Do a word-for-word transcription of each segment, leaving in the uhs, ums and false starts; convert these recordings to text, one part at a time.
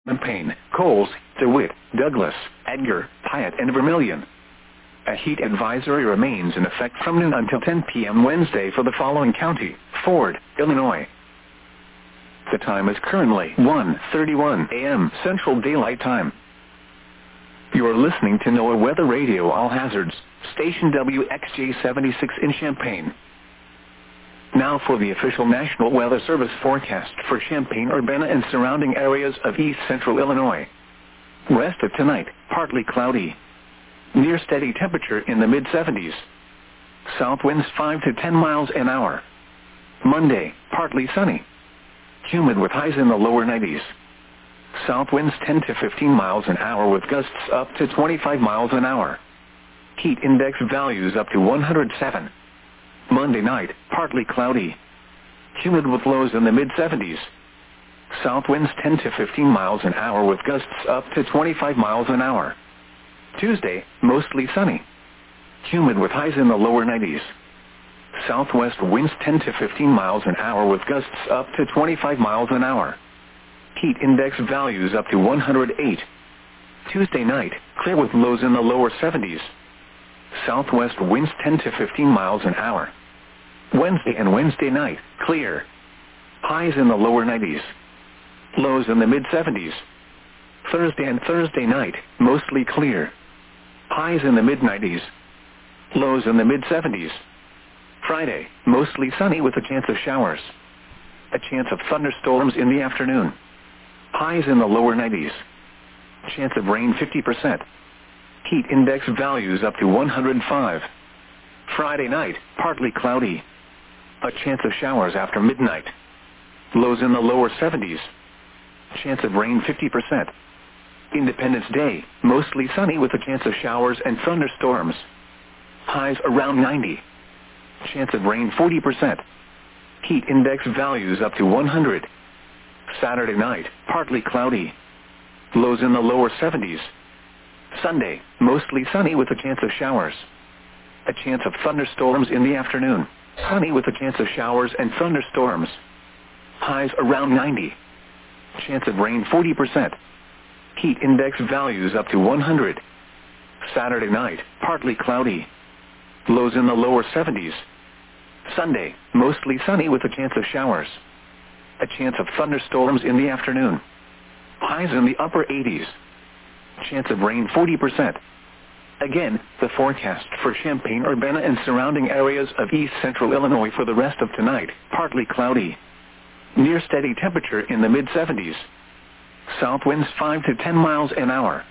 Champaign, Coles, DeWitt, Douglas, Edgar, Piatt, and Vermilion. A heat advisory remains in effect from noon until ten p m Wednesday for the following county: Ford, Illinois. The time is currently one thirty-one a m Central Daylight Time. You are listening to NOAA Weather Radio All Hazards, station W X J seventy-six in Champaign. Now for the official National Weather Service forecast for Champaign-Urbana and surrounding areas of east central Illinois. Rest of tonight, partly cloudy. Near steady temperature in the mid seventies. South winds five to ten miles an hour. Monday, partly sunny. Humid with highs in the lower nineties. South winds ten to fifteen miles an hour with gusts up to twenty-five miles an hour. Heat index values up to one hundred seven. Monday night, partly cloudy. Humid with lows in the mid seventies. South winds ten to fifteen miles an hour with gusts up to twenty-five miles an hour. Tuesday, mostly sunny. Humid with highs in the lower nineties. Southwest winds ten to fifteen miles an hour with gusts up to twenty-five miles an hour. Heat index values up to one hundred eight. Tuesday night, clear with lows in the lower seventies. Southwest winds ten to fifteen miles an hour. Wednesday and Wednesday night, clear. Highs in the lower nineties. Lows in the mid seventies. Thursday and Thursday night, mostly clear. Highs in the mid nineties. Lows in the mid seventies. Friday, mostly sunny with a chance of showers. A chance of thunderstorms in the afternoon. Highs in the lower nineties. Chance of rain fifty percent. Heat index values up to one hundred five. Friday night, partly cloudy. A chance of showers after midnight. Lows in the lower seventies. Chance of rain fifty percent. Independence Day, mostly sunny with a chance of showers and thunderstorms. Highs around ninety. Chance of rain forty percent. Heat index values up to one hundred. Saturday night, partly cloudy. Lows in the lower seventies. Sunday, mostly sunny with a chance of showers. A chance of thunderstorms in the afternoon. Sunny with a chance of showers and thunderstorms. Highs around ninety. Chance of rain forty percent. Heat index values up to one hundred. Saturday night, partly cloudy. Lows in the lower seventies. Sunday, mostly sunny with a chance of showers. A chance of thunderstorms in the afternoon. Highs in the upper eighties. Chance of rain forty percent. Again, the forecast for Champaign-Urbana and surrounding areas of east central Illinois for the rest of tonight, partly cloudy. Near steady temperature in the mid seventies. South winds five to ten miles an hour.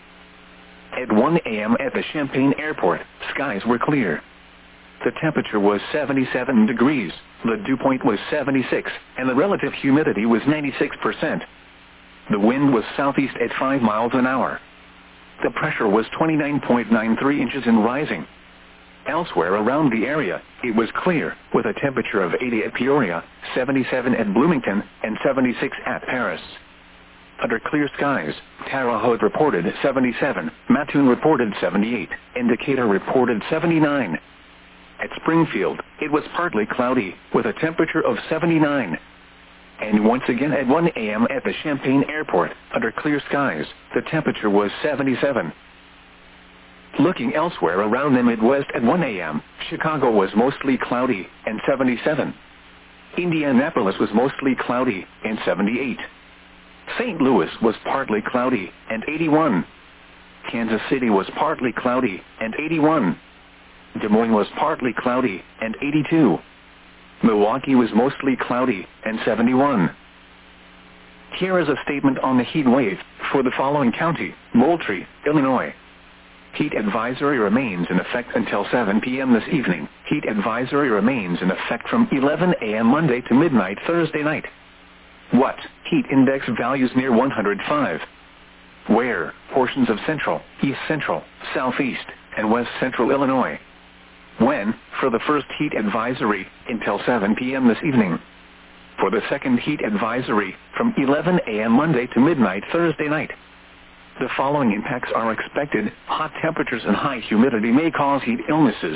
At one a m at the Champaign Airport, skies were clear. The temperature was seventy-seven degrees, the dew point was seventy-six, and the relative humidity was ninety-six percent. The wind was southeast at five miles an hour. The pressure was twenty-nine point nine three inches and rising. Elsewhere around the area, it was clear, with a temperature of eighty at Peoria, seventy-seven at Bloomington, and seventy-six at Paris. Under clear skies, Terre Haute reported seventy-seven, Mattoon reported seventy-eight, and Decatur reported seventy-nine. At Springfield, it was partly cloudy, with a temperature of seventy-nine. And once again at one a m at the Champaign Airport, under clear skies, the temperature was seventy-seven. Looking elsewhere around the Midwest at one a m, Chicago was mostly cloudy, and seventy-seven. Indianapolis was mostly cloudy, and seventy-eight. Saint Louis was partly cloudy, and eighty-one. Kansas City was partly cloudy, and eighty-one. Des Moines was partly cloudy, and eighty-two. Milwaukee was mostly cloudy, and seventy-one. Here is a statement on the heat wave for the following county: Moultrie, Illinois. Heat advisory remains in effect until seven p m this evening. Heat advisory remains in effect from eleven a m Monday to midnight Thursday night. What? Heat index values near one hundred five. Where? Portions of central, east central, southeast, and west central Illinois. When? For the first heat advisory, until seven p m this evening. For the second heat advisory, from eleven a m Monday to midnight Thursday night. The following impacts are expected. Hot temperatures and high humidity may cause heat illnesses.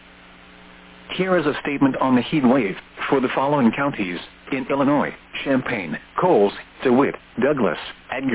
Here is a statement on the heat wave for the following counties in Illinois: Champaign, Coles, DeWitt, Douglas, Edgar.